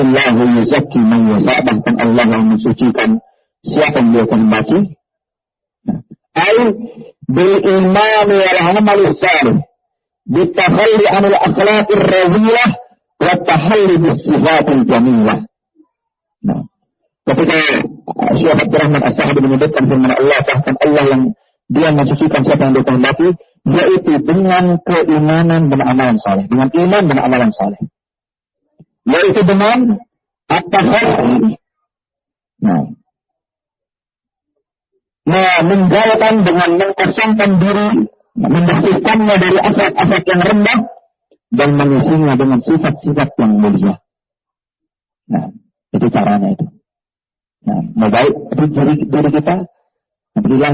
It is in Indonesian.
Allahu yuzakki man yasha, bahkan Allah yang mensucikan siapa yang dia kehendaki. Ai bil iman wal amal salih, bitakhalli anil akhlaqir radhilah wa tahalli bis sifatil jamilah. Nah, ketika Syekh Abdul Rahman As-Sa'di menyebutkan firman Allah, bahkan Allah yang dia mensucikan siapa yang dia kehendaki, yaitu dengan keimanan dan amalan saleh, dengan iman dan amalan saleh. Yaitu dengan at-tahalli. Meninggalkan dengan mengkosongkan diri, membersihkannya dari aspek-aspek yang rendah dan mengisinya dengan sifat-sifat yang mulia. Nah, itu caranya itu. Nah, mau baik diri kita, bilang